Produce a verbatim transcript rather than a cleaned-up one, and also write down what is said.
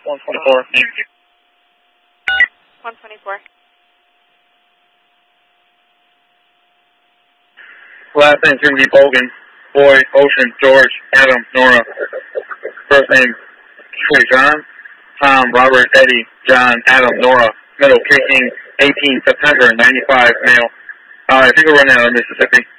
one twenty-four. one twenty-four. Last name Jimmy Bogan. Boy, Ocean, George, Adam, Nora. First name Troy John, Tom, Robert, Eddie, John, Adam, Nora. Middle, King, eighteenth September, ninety-five, male. Uh, I think we'll run out of Mississippi.